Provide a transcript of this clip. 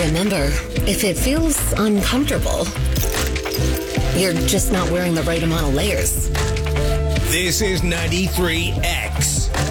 Remember, if it feels uncomfortable, you're just not wearing the right amount of layers. This is 93X.